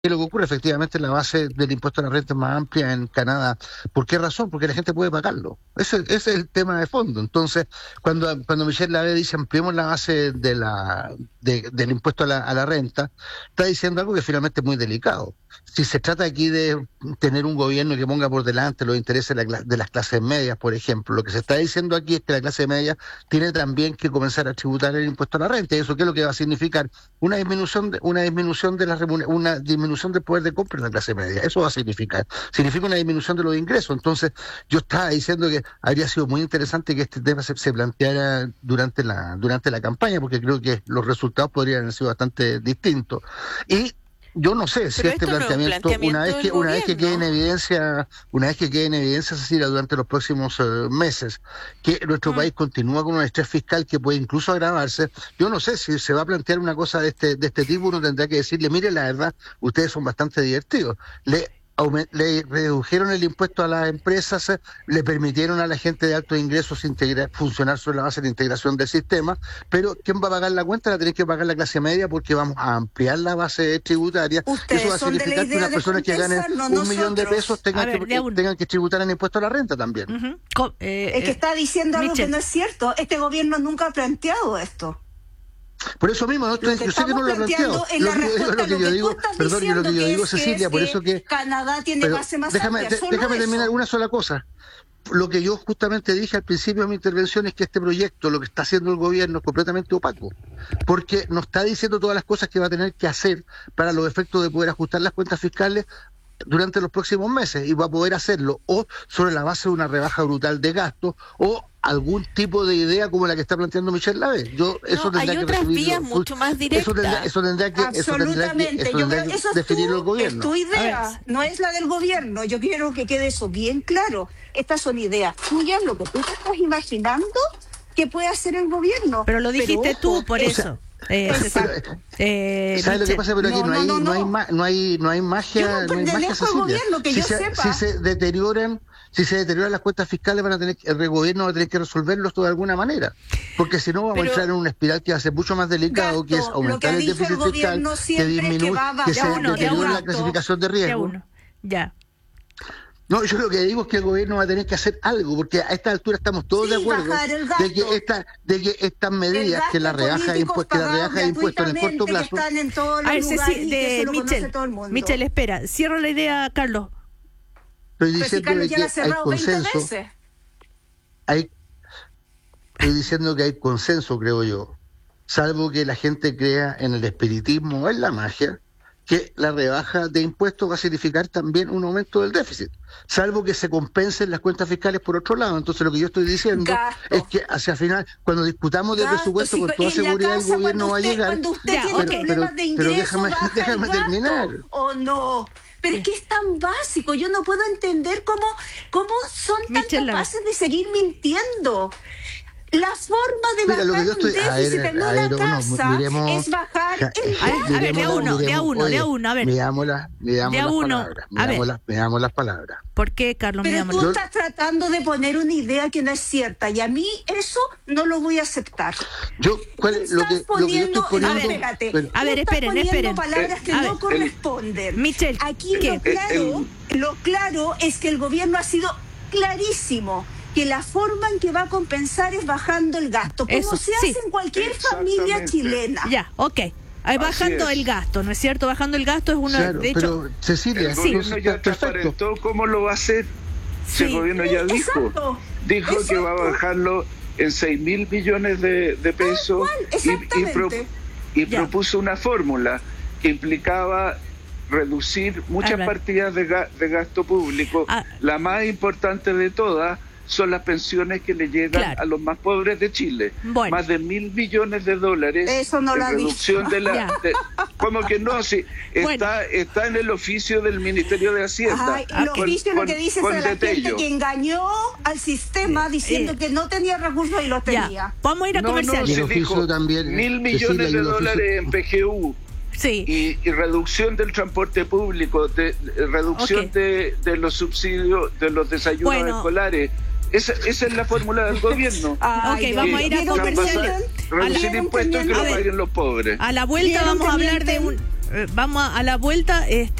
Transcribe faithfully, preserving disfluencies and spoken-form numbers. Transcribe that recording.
¿Qué es lo que ocurre? Efectivamente, la base del impuesto a la renta es más amplia en Canadá. ¿Por qué razón? Porque la gente puede pagarlo. Ese, ese es el tema de fondo. Entonces, cuando cuando Michelle Lavé dice ampliemos la base de la de, del impuesto a la, a la renta, está diciendo algo que finalmente es muy delicado. Si se trata aquí de tener un gobierno que ponga por delante los intereses de, la, de las clases medias, por ejemplo, lo que se está diciendo aquí es que la clase media tiene también que comenzar a tributar el impuesto a la renta. ¿Y eso qué es lo que va a significar? Una disminución de, una disminución de la remuneración, una disminución del poder de compra de la clase media. Eso va a significar. Significa una disminución de los ingresos. Entonces, yo estaba diciendo que habría sido muy interesante que este tema se, se planteara durante la durante la campaña, porque creo que los resultados podrían haber sido bastante distintos. Y yo no sé si Pero este esto no es un planteamiento, planteamiento una vez que del una vez que quede en gobierno. evidencia, una vez que quede en evidencia, Cecilia, durante los próximos uh, meses, que nuestro Mm. país continúa con un estrés fiscal que puede incluso agravarse, yo no sé si se va a plantear una cosa de este de este tipo. Uno tendrá que decirle, mire, la verdad, ustedes son bastante divertidos. Le aumen- le redujeron el impuesto a las empresas, eh, le permitieron a la gente de altos ingresos integrar, funcionar sobre la base de integración del sistema, pero ¿quién va a pagar la cuenta? La tiene que pagar la clase media, porque vamos a ampliar la base tributaria. Eso Ustedes va a son de la significar que idea unas de personas que ganen compensar, no un millón de nosotros. pesos A tengan, ver, que, de a uno. tengan que tributar en impuesto a la renta también. Ujú. Co- eh, Es que eh, está diciendo algo Michelle. que no es cierto. Este gobierno nunca ha planteado esto. Por eso mismo, no estoy, Lo que yo sé que no estamos lo he planteado. planteando es Lo la que yo digo, respuesta lo a que lo yo que digo, tú estás perdón, yo lo diciendo, que yo que digo, es que, Cecilia, es por que eso que Canadá tiene pero base más déjame, amplia. de- Solo déjame eso. terminar una sola cosa. Lo que yo justamente dije al principio de mi intervención es que este proyecto, lo que está haciendo el gobierno, es completamente opaco, porque nos está diciendo todas las cosas que va a tener que hacer para los efectos de poder ajustar las cuentas fiscales durante los próximos meses, y va a poder hacerlo o sobre la base de una rebaja brutal de gastos o algún tipo de idea como la que está planteando Michelle Lavé. Yo eso No, hay tendrá que otras recibirlo. vías mucho más Eso tendrá, directas. eso tendrá que, eso tendrá que, Absolutamente. eso Yo tendrá creo que que eso es definirlo el tu, es gobierno. tu A idea, ver. no es la del gobierno. Yo quiero que quede eso bien claro. Estas son ideas tuyas, lo que tú te estás imaginando que puede hacer el gobierno. Pero lo dijiste ojo, tú, por O eso. sea, Eh, Exacto. Cecilia. Eh, ¿sabes lo que Michelle. pasa? Pero aquí No, no, no, hay, no, no, hay, no. ma- no hay, no hay Yo magia, no no hay magia, pertenezco al Cecilia. gobierno, que si yo se, sepa. si se deterioran, si se deterioran las cuentas fiscales, van a tener, que- el gobierno va a tener que resolverlo esto de alguna manera, porque si no vamos Pero, a entrar en una espiral que va a ser mucho más delicado, que es Gasto, lo que aumentar ha el dicho el déficit fiscal, gobierno que siempre es que disminuye, va a que se bajar uno, de a deteriora uno. la clasificación de De riesgo. uno. Ya. No, yo lo que digo es que el gobierno va a tener que hacer algo, porque a esta altura estamos todos Sí, de acuerdo bajar el de gasto. que esta, de que estas El medidas, que la gasto rebaja de políticos impuestos, que la pagados rebaja de impuestos en el corto gratuitamente que plazo. están en todos A los ver, lugares Ceci, y que de eso lo conoce Michelle. todo el mundo. Michelle, espera. Cierro la idea, Carlos. Estoy Pero si diciendo Carlos de ya que la ha hay cerrado veinte consenso. veces. Hay, estoy diciendo que hay consenso, creo yo, salvo que la gente crea en el espiritismo o en la magia, que la rebaja de impuestos va a significar también un aumento del déficit, salvo que se compensen las cuentas fiscales por otro lado. Entonces lo que yo estoy diciendo Gasto. es que hacia final, cuando discutamos del Gasto, presupuesto, sí, con toda en la seguridad el casa, gobierno cuando va a usted- llegar. Cuando usted Ya, tiene ok. problemas Pero- de pero ingreso, déjame- baja déjame el gasto, terminar. ¿o no? Pero es que es tan básico. Yo no puedo entender cómo, cómo son tan Michelle, capaces de seguir mintiendo. La forma de Mira, lo que bajar yo un estoy- a déficit ver, en a una ver, uno, casa miremos- es bajar Ja- el A ver, gasto. a ver, de a miremos- uno, de a miremos- uno, de a oye, uno, a ver. Miramos las, miramos De a las uno, palabras, a ver. miramos las, miramos las palabras. ¿Por qué, Carlos? Pero Miramos- tú Yo- estás tratando de poner una idea que no es cierta y a mí eso no lo voy a aceptar. Yo, ¿cuál es lo que, Estás lo que yo poniendo, estoy poniendo? a ver, espérate, Pero- A ver, tú estás esperen, poniendo esperen. palabras que Eh, a no ver, corresponden. Michelle, Aquí ¿qué? lo claro, lo claro es que el gobierno ha sido clarísimo que la forma en que va a compensar es bajando el gasto, como Eso, se sí. hace en cualquier familia Exactamente. chilena. Ya, ok. Ahí bajando es. el gasto, ¿no es cierto? Bajando el gasto es una... Claro, de hecho, pero Cecilia, El Sí. gobierno entonces, ya está perfecto. transparentó cómo lo va a hacer. Si el sí. gobierno ya dijo, Exacto, dijo que va a exacto. bajarlo en seis mil millones de, de pesos cual, y, y, pro- exactamente. y Ya. propuso una fórmula que implicaba reducir muchas ver. partidas de, ga- de gasto público. Ah. La más importante de todas son las pensiones que le llegan Claro. a los más pobres de Chile. Bueno. Más de mil millones de dólares Eso no en lo ha reducción dicho. de la... Ya. de- ¿Cómo que no? Sí, está, Bueno. está en el oficio del Ministerio de Hacienda. Ay, lo Ok. oficio lo Con- que dice es con de la gente detello. que engañó al sistema diciendo eh, que no tenía recursos y los tenía. Ya, vamos a ir a No, comercial. no, Y el se oficio dijo también, mil Cecilia, millones y de el oficio- dólares en P G U Sí. y, y reducción del transporte público, de, de- reducción Ok. de, de los subsidios, de los desayunos Bueno. escolares. Esa, esa es la fórmula del gobierno. Ay, Ok, Dios vamos a mío. ir a ¿Vieron que comerciales. mienten? Reducir ¿Vieron que impuestos y que mienten? lo A ver. paguen los pobres. A la vuelta ¿Vieron vamos a que hablar de un... mienten? Eh, vamos a, a la vuelta. Este,